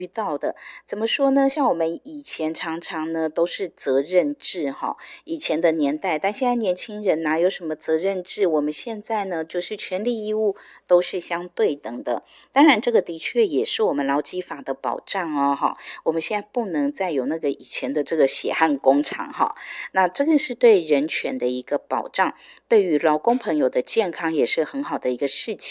遇到的。怎么说呢？像我们以前常常呢都是责任制哈，以前的年代，但现在年轻人哪有什么责任制？我们现在呢就是权利义务都是相对等的。当然，这个的确也是我们劳基法的保障哦哈。我们现在不能再有那个以前的这个血汗工厂哈。那这个是对人权的一个保障，对于劳工朋友的健康也是很好的一个事情。